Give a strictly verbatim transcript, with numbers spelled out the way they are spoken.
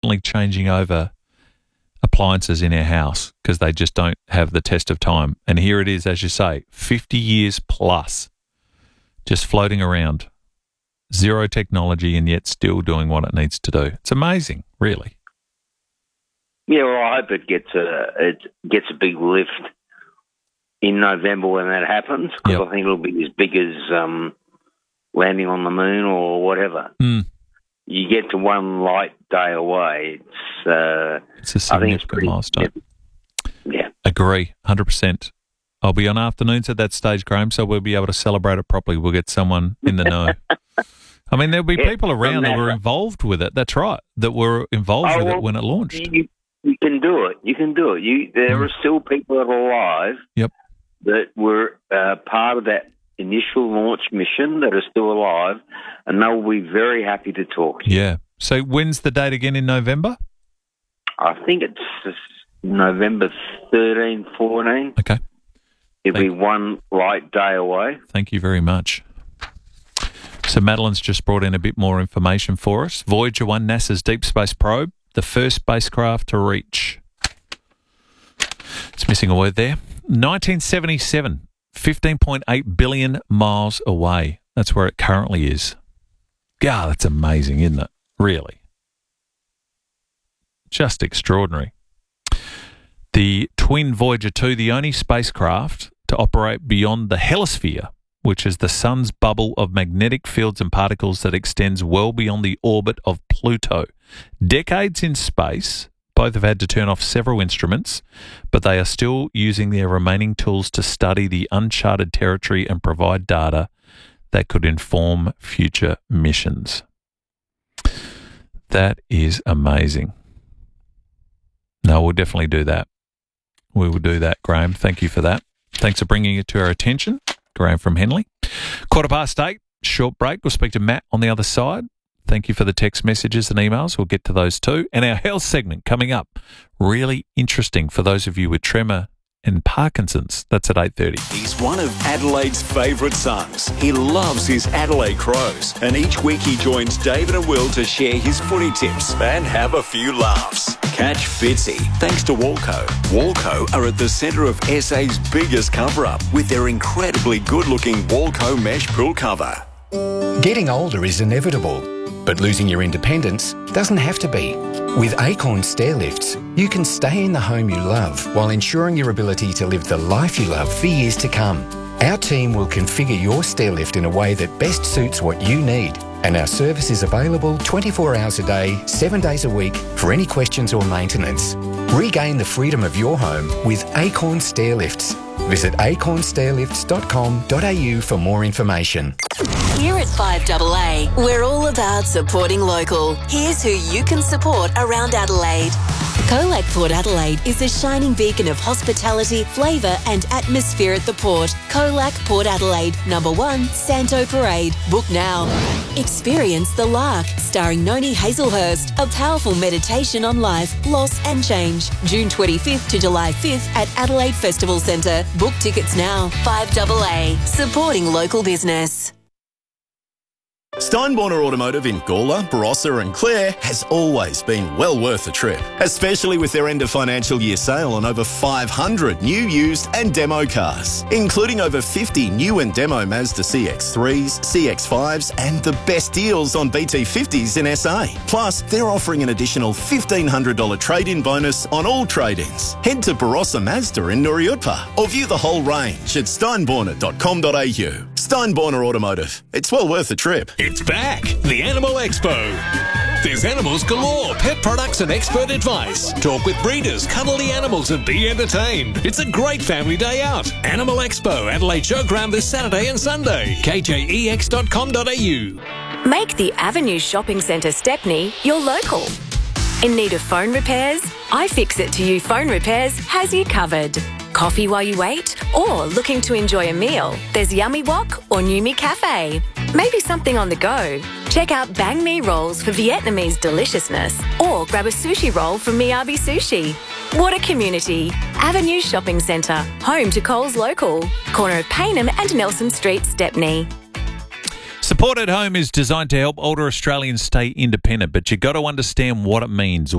constantly changing over appliances in our house because they just don't have the test of time. And here it is, as you say, fifty years plus, just floating around. Zero technology and yet still doing what it needs to do. It's amazing, really. Yeah, well, I hope it gets a it gets a big lift in November when that happens, because Yep. I think it'll be as big as um, landing on the moon or whatever. Mm. You get to one light day away. It's uh, It's a I think it's significant pretty milestone. Yeah. Agree, one hundred percent. I'll be on afternoons at that stage, Graham, so we'll be able to celebrate it properly. We'll get someone in the know. I mean, there'll be Yeah, people around that were involved with it. That's right, that were involved Oh, with well, it when it launched. You, you can do it. You can do it. You, there Mm. are still people that are alive Yep. that were uh, part of that initial launch mission that are still alive, and they'll be very happy to talk to you. Yeah. So when's the date again in November? I think it's just November thirteenth, fourteenth. Okay. It'll Thank- be one light day away. Thank you very much. So Madeline's just brought in a bit more information for us. Voyager one, NASA's Deep Space Probe, the first spacecraft to reach. It's missing a word there. nineteen seventy-seven, fifteen point eight billion miles away. That's where it currently is. God, that's amazing, isn't it? Really. Just extraordinary. The twin Voyager two, the only spacecraft to operate beyond the helisphere, which is the sun's bubble of magnetic fields and particles that extends well beyond the orbit of Pluto. Decades in space, both have had to turn off several instruments, but they are still using their remaining tools to study the uncharted territory and provide data that could inform future missions. That is amazing. No, we'll definitely do that. We will do that, Graham. Thank you for that. Thanks for bringing it to our attention. Graham from Henley. Quarter past eight, short break. We'll speak to Matt on the other side. Thank you for the text messages and emails. We'll get to those too. And our health segment coming up. Really interesting for those of you with tremor and Parkinson's. That's at eight thirty. He's one of Adelaide's favourite sons. He loves his Adelaide Crows. And each week he joins David and Will to share his footy tips and have a few laughs. Catch Fitzy thanks to Walco. Walco are at the centre of S A's biggest cover-up with their incredibly good-looking Walco mesh pool cover. Getting older is inevitable, but losing your independence doesn't have to be. With Acorn Stair Lifts, you can stay in the home you love while ensuring your ability to live the life you love for years to come. Our team will configure your stair lift in a way that best suits what you need, and our service is available twenty-four hours a day, seven days a week for any questions or maintenance. Regain the freedom of your home with Acorn Stair Lifts. Visit acorn stair lifts dot com dot a u for more information. Here at five A A, we're all about supporting local. Here's who you can support around Adelaide. Colac Port Adelaide is a shining beacon of hospitality, flavour and atmosphere at the port. Colac Port Adelaide, number one, Santo Parade. Book now. Experience The Lark, starring Noni Hazelhurst, a powerful meditation on life, loss and change. June twenty-fifth to July fifth at Adelaide Festival Centre. Book tickets now. five A A, supporting local business. Steinborner Automotive in Gawler, Barossa and Clare has always been well worth the trip, especially with their end of financial year sale on over five hundred new, used and demo cars, including over fifty new and demo Mazda C X threes, C X fives and the best deals on B T fifties in S A. Plus, they're offering an additional fifteen hundred dollars trade-in bonus on all trade-ins. Head to Barossa Mazda in Nuriutpa or view the whole range at steinborner dot com dot a u. Steinborner Automotive. It's well worth the trip. It's back, the Animal Expo. There's animals galore, pet products and expert advice. Talk with breeders, cuddle the animals and be entertained. It's a great family day out. Animal Expo, Adelaide Showground this Saturday and Sunday. k j e x dot com dot a u. Make the Avenue Shopping Centre Stepney your local. In need of phone repairs? iFixit to You Phone Repairs has you covered. Coffee while you wait? Or looking to enjoy a meal? There's Yummy Wok or Numi Cafe. Maybe something on the go? Check out Bang Mi Rolls for Vietnamese deliciousness, or grab a sushi roll from Miyabi Sushi. What a community! Avenue Shopping Centre, home to Coles Local, corner of Paynham and Nelson Street, Stepney. Support at Home is designed to help older Australians stay independent, but you've got to understand what it means.